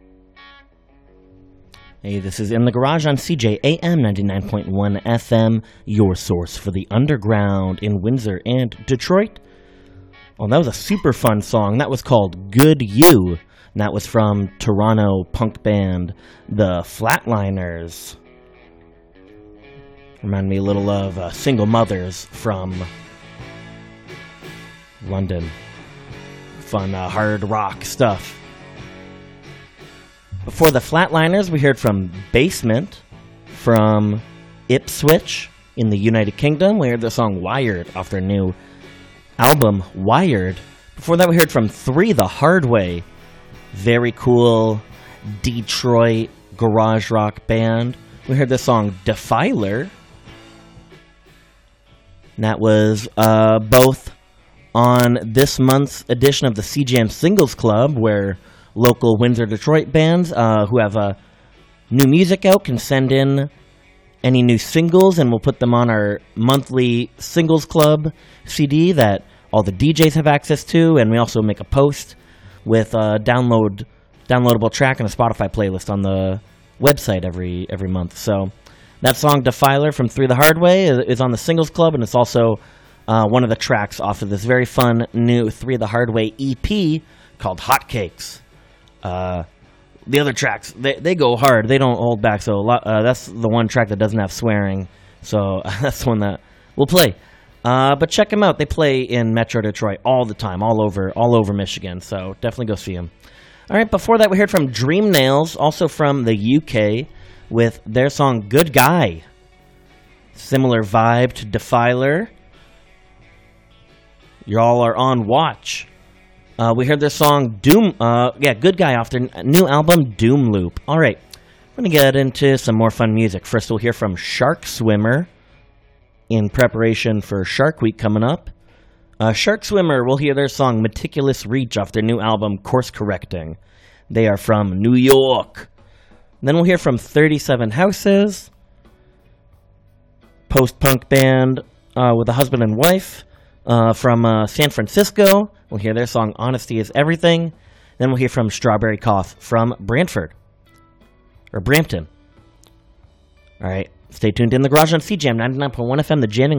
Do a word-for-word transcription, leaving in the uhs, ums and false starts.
Hey, this is In the Garage on C J A M ninety-nine point one F M, your source for the underground in Windsor and Detroit. Oh, that was a super fun song. That was called Good You. And that was from Toronto punk band The Flatliners. Remind me a little of uh, Single Mothers from London. Fun uh, hard rock stuff. Before The Flatliners, we heard from Basement from Ipswich in the United Kingdom. We heard the song Wired off their new album, Wired. Before that, we heard from Three the Hard Way. Very cool Detroit garage rock band. We heard the song Defiler. And that was uh, both on this month's edition of the C J M Singles Club, where local Windsor, Detroit bands uh, who have uh, new music out can send in any new singles, and we'll put them on our monthly Singles Club C D that all the D Js have access to, and we also make a post with a download downloadable track and a Spotify playlist on the website every every month. So that song Defiler from Three the Hard Way is on the Singles Club, and it's also uh, one of the tracks off of this very fun new Three the Hard Way E P called Hotcakes. Uh, the other tracks, they they go hard. They don't hold back. So a lot, uh, that's the one track that doesn't have swearing. So that's the one that we'll play. Uh, but check them out. They play in Metro Detroit all the time, all over all over Michigan. So definitely go see them. All right, before that we heard from Dream Nails, also from the U K, with their song Good Guy. Similar vibe to Defiler. Y'all are on watch. Uh, we heard their song Doom, uh, yeah, Good Guy off their new album Doom Loop. All right, we're going to get into some more fun music. First, we'll hear from Shark Swimmer in preparation for Shark Week coming up. Uh, Shark Swimmer, we'll hear their song Meticulous Reach off their new album Course Correcting. They are from New York. Then we'll hear from thirty-seven Houses, post-punk band uh, with a husband and wife uh, from uh, San Francisco. We'll hear their song Honesty is Everything. Then we'll hear from Strawberry Cough from Brantford. Or Brampton. All right. Stay tuned in the garage on C J M ninety-nine point one F M, the jamming